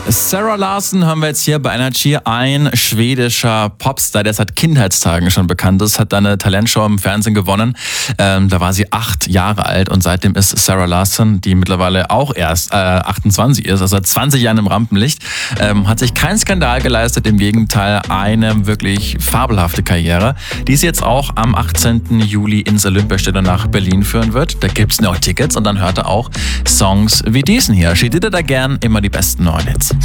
Sarah Larsson haben wir jetzt hier bei Energy, ein schwedischer Popstar, der seit Kindheitstagen schon bekannt ist, hat eine Talentshow im Fernsehen gewonnen. Da war sie 8 Jahre alt und seitdem ist Sarah Larsson, die mittlerweile auch erst 28 ist, also seit 20 Jahren im Rampenlicht, hat sich keinen Skandal geleistet, im Gegenteil eine wirklich fabelhafte Karriere, die sie jetzt auch am 18. Juli ins Olympiastadion nach Berlin führen wird. Da gibt es noch Tickets und dann hört er auch Songs wie diesen hier. She Did It Again, immer die besten neuen Hits.